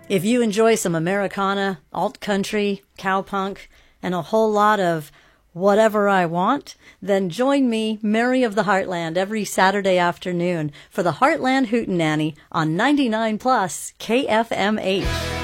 If you enjoy some Americana, alt-country, cowpunk, and a whole lot of whatever I want, then join me, Mary of the Heartland, every Saturday afternoon for the Heartland Hootenanny on 99 Plus KFMH.